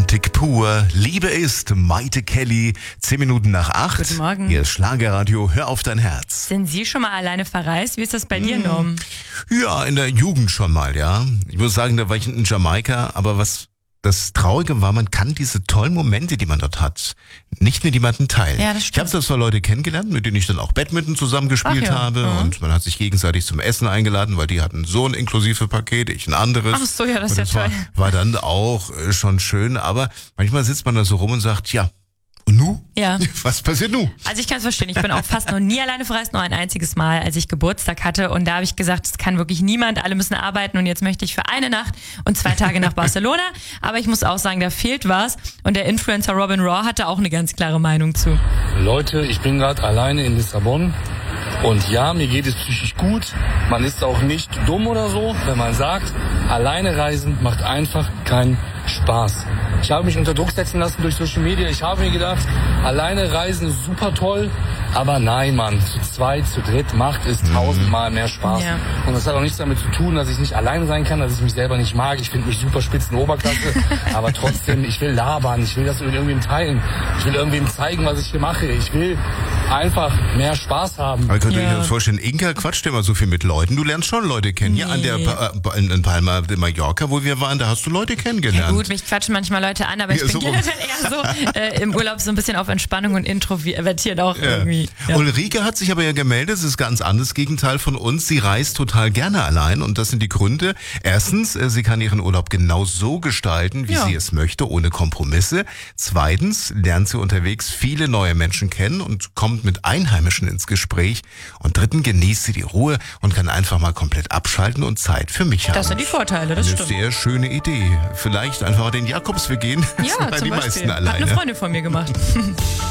Romantik pur. Liebe ist Maite Kelly. 10 Minuten nach 8. Guten Morgen. Hier ist Schlagerradio. Hör auf dein Herz. Sind Sie schon mal alleine verreist? Wie ist das bei dir, Norm? Ja, in der Jugend schon mal, ja. Ich muss sagen, da war ich in Jamaika. Aber was das Traurige war, man kann diese tollen Momente, die man dort hat, nicht mit jemandem teilen. Ja, das Ich habe da zwar Leute kennengelernt, mit denen ich dann auch Badminton zusammen gespielt habe. Mhm. Und man hat sich gegenseitig zum Essen eingeladen, weil die hatten so ein inklusive Paket, ich ein anderes. Ach so, ja, das ist Und ja toll. war dann auch schon schön, aber manchmal sitzt man da so rum und sagt, ja, und nu? Ja. Was passiert nu? Also ich kann es verstehen, ich bin auch fast noch nie alleine verreist, nur ein einziges Mal, als ich Geburtstag hatte. Und da habe ich gesagt, es kann wirklich niemand, alle müssen arbeiten und jetzt möchte ich für eine Nacht und 2 Tage nach Barcelona. Aber ich muss auch sagen, da fehlt was. Und der Influencer Robin Raw hatte auch eine ganz klare Meinung zu. Leute, ich bin gerade alleine in Lissabon und ja, mir geht es psychisch gut. Man ist auch nicht dumm oder so, wenn man sagt, alleine reisen macht einfach keinen Spaß. Ich habe mich unter Druck setzen lassen durch Social Media. Ich habe mir gedacht, alleine reisen ist super toll. Aber nein, Mann, zu zweit, zu dritt macht es 1000-mal mehr Spaß. Ja. Und das hat auch nichts damit zu tun, dass ich nicht allein sein kann, dass ich mich selber nicht mag. Ich finde mich super spitz in Oberklasse. Aber trotzdem, ich will labern. Ich will das mit irgendwem teilen. Ich will irgendwem zeigen, was ich hier mache. Ich will einfach mehr Spaß haben. Aber könnt ihr euch Ja. das vorstellen, Inka quatscht immer so viel mit Leuten. Du lernst schon Leute kennen. Hier an der in Palma de Mallorca, wo wir waren, da hast du Leute kennengelernt. Ja gut, mich quatschen manchmal Leute an, aber ich Ja, bin so rum. generell eher so im Urlaub so ein bisschen auf Entspannung und introvertiert auch irgendwie. Ja. Ulrike hat sich aber ja gemeldet, das ist ganz anderes Gegenteil von uns. Sie reist total gerne allein und das sind die Gründe. Erstens, sie kann ihren Urlaub genau so gestalten, wie Ja. sie es möchte, ohne Kompromisse. Zweitens, lernt sie unterwegs viele neue Menschen kennen und kommt mit Einheimischen ins Gespräch. Und drittens, genießt sie die Ruhe und kann einfach mal komplett abschalten und Zeit für mich haben. Das sind die Vorteile, das Eine stimmt. sehr schöne Idee. Vielleicht einfach mal den Jakobsweg gehen. Das Ja, machen zum die Beispiel. meisten Hat eine alleine. Freundin von mir gemacht.